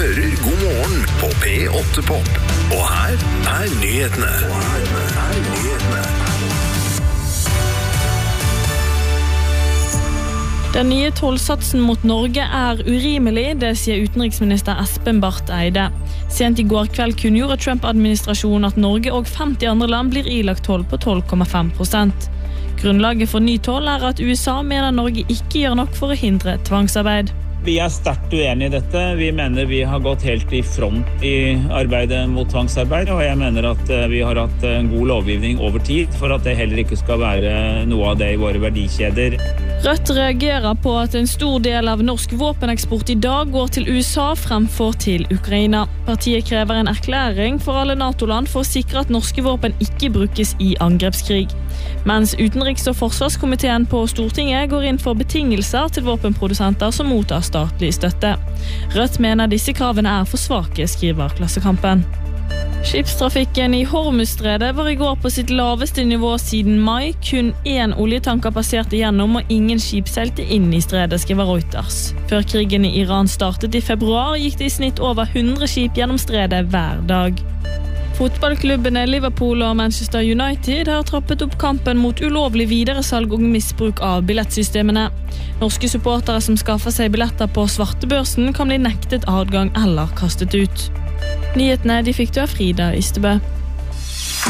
hører God morgen på P8 Pop. Og her nyhetene. Den nye tollsatsen mot Norge urimelig, det sier utenriksminister Espen Barth Eide. Sent i går kveld kunngjorde Trump-administrasjonen at Norge og 50 andre land blir ilagt toll på 12,5%. Grunnlaget for ny toll at USA mener Norge ikke gjør nok for å hindre tvangsarbeid. Vi sterkt uenige i dette. Vi mener vi har gått helt i front i arbeidet mot tvangsarbeid, og jeg mener at vi har hatt en god lovgivning over tid for at det heller ikke skal være noe av det i våre verdikjeder. Rødt reagerer på at en stor del av norsk våpeneksport i dag går til USA fremfor til Ukraina. Partiet krever en erklæring for alle NATO-land for å sikre at norske våpen ikke brukes i angrepskrig. Mens utenriks- og forsvarskomiteen på Stortinget går inn for betingelser til våpenprodusenter som mottar statlig støtte. Rødt mener disse kravene for svake, skriver Klassekampen. Skipstrafikken i Hormuzstredet var i går på sitt laveste nivå siden mai. Kun 1 oljetanker passerte gjennom og ingen skip seilte inn i stredet, skriver Reuters. Før krigen i Iran startet i februar, gikk det i snitt over 100 skip gjennom stredet hver dag. Fotballklubbene Liverpool og Manchester United har trappet opp kampen mot ulovlig videresalg og misbruk av billettsystemene. Norske supportere som skaffer seg billetter på svartebørsen kan bli nektet adgang eller kastet ut. Nyhetene fikk du av Frida Ystebø.